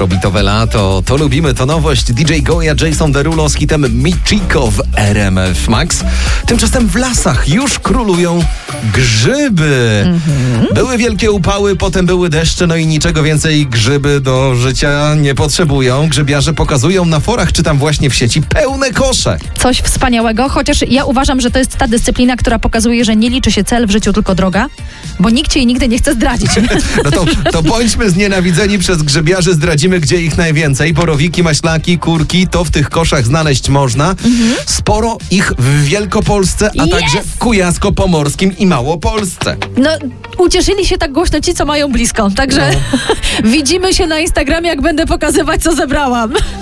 afrobitowe lato. To lubimy, to nowość. DJ Goya, Jason Derulo z hitem Michiko w RMF Max. Tymczasem w lasach już królują grzyby. Były wielkie upały, potem były deszcze, no i niczego więcej grzyby do życia nie potrzebują. Grzybiarze pokazują na forach, czy tam właśnie w sieci, pełne kosze. Coś wspaniałego, chociaż ja uważam, że to jest ta dyscyplina, która pokazuje, że nie liczy się cel w życiu, tylko droga, bo nikt cię i nigdy nie chce zdradzić. No to bądźmy znienawidzeni przez grzybiarzy, zdradzimy, gdzie ich najwięcej. Borowiki, maślaki, kurki, to w tych koszach znaleźć można. Sporo ich w Wielkopolsce, a także w Kujawsko-Pomorskim i Małopolsce. No, ucieszyli się tak głośno ci, co mają blisko. Także widzimy się na Instagramie, jak będę pokazywać, co zebrałam.